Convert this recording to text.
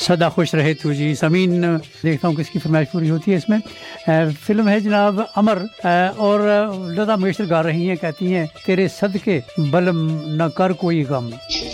सदा खुश रहे तू जी। समीन देखता हूँ किसकी फरमाइश पूरी होती है इसमें। फिल्म है जनाब अमर, और लता मंगेशकर गा रही हैं, कहती हैं तेरे सदके बलम न कर कोई गम।